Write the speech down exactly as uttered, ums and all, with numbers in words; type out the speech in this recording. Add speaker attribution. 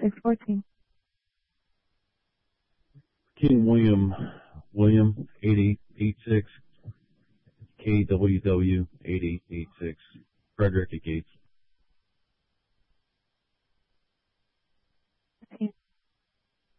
Speaker 1: six fourteen.
Speaker 2: King William, William, eight eight eight six, K W W, eight eight eight six, Frederick at Gates.